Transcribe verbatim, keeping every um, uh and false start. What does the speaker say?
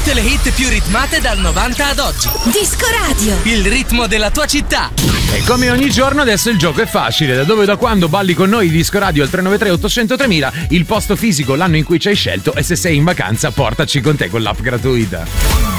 Tutte le hit più ritmate dal novanta ad oggi. Disco Radio. Il ritmo della tua città. E come ogni giorno adesso il gioco è facile. Da dove e da quando balli con noi Disco Radio al tre nove tre otto zero zero tremila, il posto fisico, l'anno in cui ci hai scelto e se sei in vacanza portaci con te con l'app gratuita.